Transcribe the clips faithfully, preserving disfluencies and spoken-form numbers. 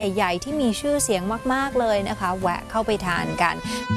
ใหญ่ๆที่มีชื่อเสียงมากๆเลยนะคะแวะเข้าไปทานกัน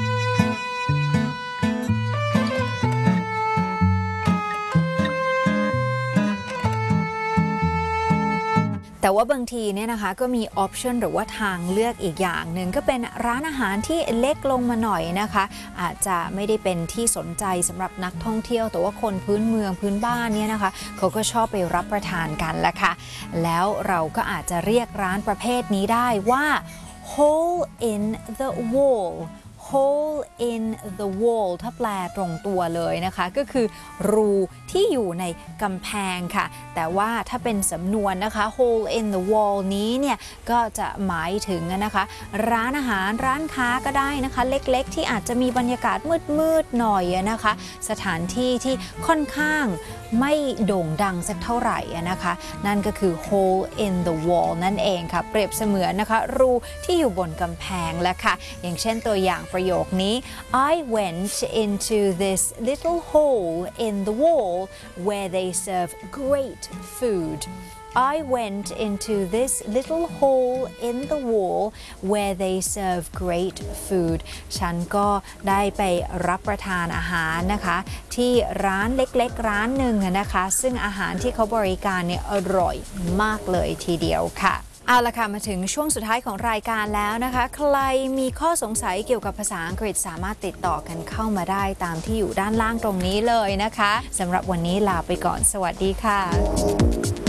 แต่ว่าบางทีเนี่ยนะคะก็มีออปชันหรือว่าทางเลือกอีกอย่างหนึ่งก็เป็นร้านอาหารที่เล็กลงมาหน่อยนะคะอาจจะไม่ได้เป็นที่สนใจสำหรับนักท่องเที่ยวแต่ว่าคนพื้นเมืองพื้นบ้านเนี่ยนะคะเขาก็ชอบไปรับประทานกันแหละค่ะแล้วเราก็อาจจะเรียกร้านประเภทนี้ได้ว่า hole in the wall hole in the wall ถ้าแปลตรงตัวเลยนะคะก็คือรูที่อยู่ในกำแพงค่ะแต่ว่าถ้าเป็นสำนวนนะคะ hole in the wall นี้เนี่ยก็จะหมายถึงนะคะร้านอาหารร้านค้าก็ได้นะคะเล็กๆที่อาจจะมีบรรยากาศมืดๆหน่อยนะคะสถานที่ที่ค่อนข้างไม่โด่งดังสักเท่าไหร่นะคะนั่นก็คือ hole in the wall นั่นเองค่ะเปรียบเสมือนนะคะรูที่อยู่บนกำแพงและค่ะอย่างเช่นตัวอย่างประโยคนี้ I went into this little hole in the wall where they serve great food I went into this little hole in the wall where they serve great food ฉันก็ได้ไปรับประทานอาหารนะคะที่ร้านเล็กๆร้านหนึ่งนะคะซึ่งอาหารที่เขาบริการเนี่ยอร่อยมากเลยทีเดียวค่ะเอาละค่ะมาถึงช่วงสุดท้ายของรายการแล้วนะคะใครมีข้อสงสัยเกี่ยวกับภาษาอังกฤษสามารถติดต่อกันเข้ามาได้ตามที่อยู่ด้านล่างตรงนี้เลยนะคะสำหรับวันนี้ลาไปก่อนสวัสดีค่ะ